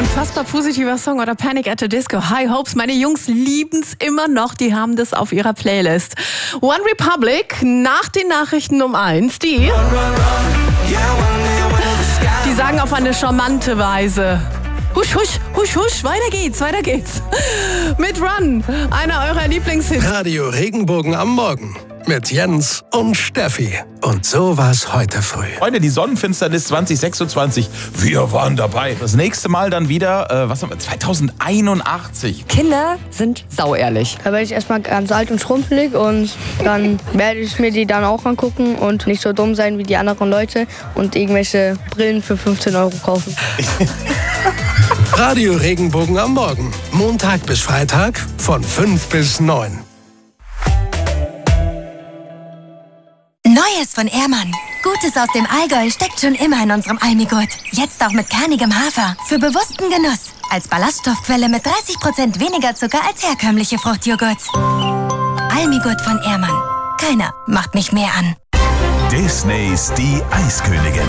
Unfassbar positiver Song oder Panic at the Disco. High Hopes, meine Jungs lieben's immer noch. Die haben das auf ihrer Playlist. One Republic, nach den Nachrichten um 1. Die sagen auf eine charmante Weise: Husch, husch, husch, husch, weiter geht's. Mit Run, einer eurer Lieblingshits. Radio Regenbogen am Morgen mit Jens und Steffi. Und so war's heute früh. Freunde, die Sonnenfinsternis 2026. Wir waren dabei. Das nächste Mal dann wieder, 2081. Kinder sind sauehrlich. Da werde ich erstmal ganz alt und schrumpelig und dann werde ich mir die dann auch angucken und nicht so dumm sein wie die anderen Leute und irgendwelche Brillen für 15 € kaufen. Radio Regenbogen am Morgen. Montag bis Freitag von 5 bis 9. Neues von Ehrmann. Gutes aus dem Allgäu steckt schon immer in unserem Almigurt. Jetzt auch mit kernigem Hafer. Für bewussten Genuss. Als Ballaststoffquelle mit 30% weniger Zucker als herkömmliche Fruchtjoghurts. Almigurt von Ehrmann. Keiner macht mich mehr an. Disneys Die Eiskönigin.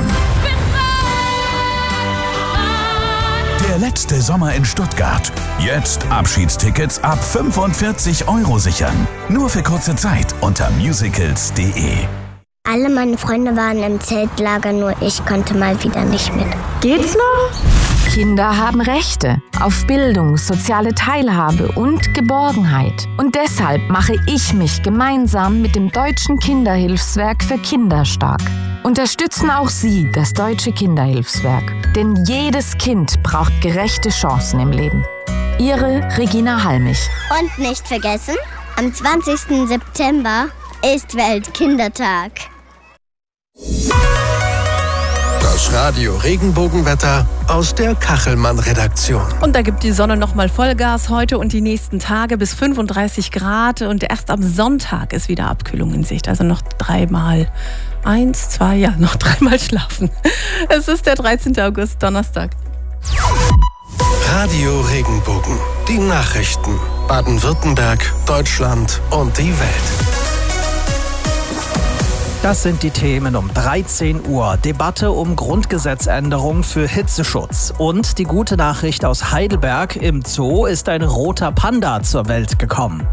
Der letzte Sommer in Stuttgart. Jetzt Abschiedstickets ab 45 € sichern. Nur für kurze Zeit unter musicals.de. Alle meine Freunde waren im Zeltlager, nur ich konnte mal wieder nicht mit. Geht's noch? Kinder haben Rechte auf Bildung, soziale Teilhabe und Geborgenheit. Und deshalb mache ich mich gemeinsam mit dem Deutschen Kinderhilfswerk für Kinder stark. Unterstützen auch Sie das Deutsche Kinderhilfswerk. Denn jedes Kind braucht gerechte Chancen im Leben. Ihre Regina Halmich. Und nicht vergessen, am 20. September ist Weltkindertag. Das Radio Regenbogenwetter aus der Kachelmann-Redaktion. Und da gibt die Sonne nochmal Vollgas heute und die nächsten Tage bis 35 Grad. Und erst am Sonntag ist wieder Abkühlung in Sicht. Also noch dreimal schlafen. Es ist der 13. August, Donnerstag. Radio Regenbogen. Die Nachrichten. Baden-Württemberg, Deutschland und die Welt. Das sind die Themen um 13 Uhr. Debatte um Grundgesetzänderung für Hitzeschutz. Und die gute Nachricht aus Heidelberg: Im Zoo ist ein roter Panda zur Welt gekommen.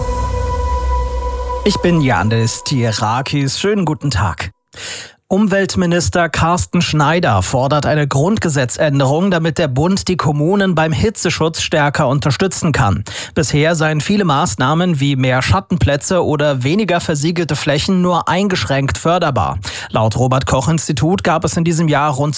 Ich bin Janis Tierakis. Schönen guten Tag. Umweltminister Carsten Schneider fordert eine Grundgesetzänderung, damit der Bund die Kommunen beim Hitzeschutz stärker unterstützen kann. Bisher seien viele Maßnahmen wie mehr Schattenplätze oder weniger versiegelte Flächen nur eingeschränkt förderbar. Laut Robert-Koch-Institut gab es in diesem Jahr rund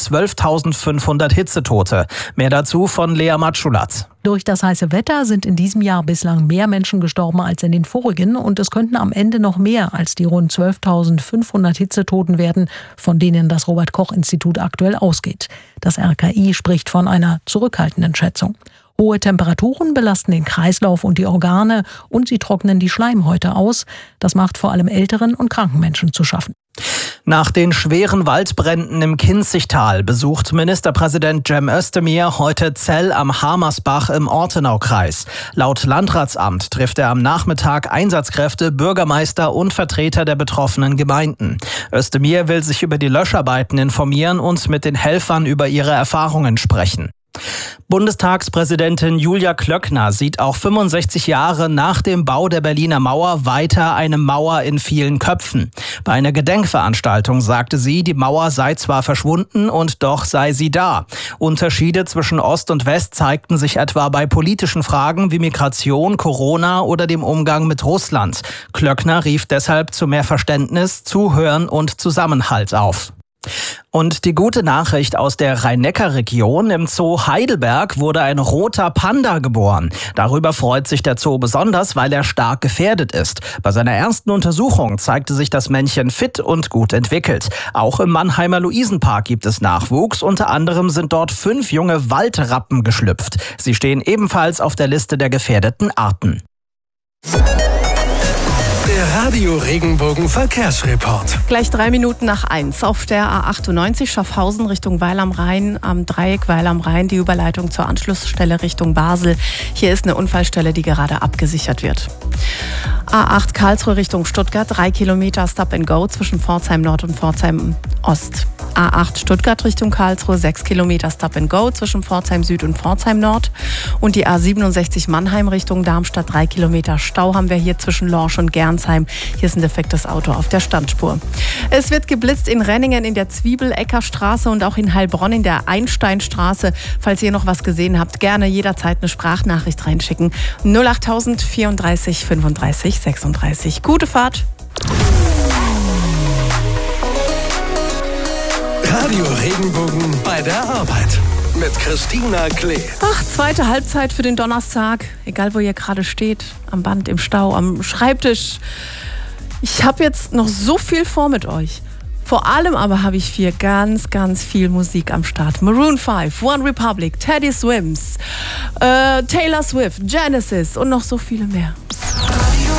12.500 Hitzetote. Mehr dazu von Lea Matschulatz. Durch das heiße Wetter sind in diesem Jahr bislang mehr Menschen gestorben als in den vorigen und es könnten am Ende noch mehr als die rund 12.500 Hitzetoten werden, von denen das Robert-Koch-Institut aktuell ausgeht. Das RKI spricht von einer zurückhaltenden Schätzung. Hohe Temperaturen belasten den Kreislauf und die Organe und sie trocknen die Schleimhäute aus. Das macht vor allem älteren und kranken Menschen zu schaffen. Nach den schweren Waldbränden im Kinzigtal besucht Ministerpräsident Cem Özdemir heute Zell am Hamersbach im Ortenaukreis. Laut Landratsamt trifft er am Nachmittag Einsatzkräfte, Bürgermeister und Vertreter der betroffenen Gemeinden. Özdemir will sich über die Löscharbeiten informieren und mit den Helfern über ihre Erfahrungen sprechen. Bundestagspräsidentin Julia Klöckner sieht auch 65 Jahre nach dem Bau der Berliner Mauer weiter eine Mauer in vielen Köpfen. Bei einer Gedenkveranstaltung sagte sie, die Mauer sei zwar verschwunden und doch sei sie da. Unterschiede zwischen Ost und West zeigten sich etwa bei politischen Fragen wie Migration, Corona oder dem Umgang mit Russland. Klöckner rief deshalb zu mehr Verständnis, Zuhören und Zusammenhalt auf. Und die gute Nachricht aus der Rhein-Neckar-Region: Im Zoo Heidelberg wurde ein roter Panda geboren. Darüber freut sich der Zoo besonders, weil er stark gefährdet ist. Bei seiner ersten Untersuchung zeigte sich das Männchen fit und gut entwickelt. Auch im Mannheimer Luisenpark gibt es Nachwuchs. Unter anderem sind dort 5 junge Waldrappen geschlüpft. Sie stehen ebenfalls auf der Liste der gefährdeten Arten. Der Der Radio Regenbogen Verkehrsreport. Gleich 3 Minuten nach 1 auf der A98 Schaffhausen Richtung Weil am Rhein, am Dreieck Weil am Rhein, die Überleitung zur Anschlussstelle Richtung Basel. Hier ist eine Unfallstelle, die gerade abgesichert wird. A8 Karlsruhe Richtung Stuttgart, 3 Kilometer Stop and Go zwischen Pforzheim Nord und Pforzheim Ost. A8 Stuttgart Richtung Karlsruhe, 6 Kilometer Stop and Go zwischen Pforzheim Süd und Pforzheim Nord. Und die A67 Mannheim Richtung Darmstadt, 3 Kilometer Stau haben wir hier zwischen Lorsch und Gernsheim. Hier ist ein defektes Auto auf der Standspur. Es wird geblitzt in Renningen in der Zwiebeleckerstraße und auch in Heilbronn in der Einsteinstraße. Falls ihr noch was gesehen habt, gerne jederzeit eine Sprachnachricht reinschicken. 08000 34 35 36. Gute Fahrt. Radio Regenbogen bei der Arbeit mit Christina Klee. Ach, zweite Halbzeit für den Donnerstag. Egal, wo ihr gerade steht, am Band, im Stau, am Schreibtisch. Ich habe jetzt noch so viel vor mit euch. Vor allem aber habe ich ganz viel Musik am Start. Maroon 5, One Republic, Teddy Swims, Taylor Swift, Genesis und noch so viele mehr. Radio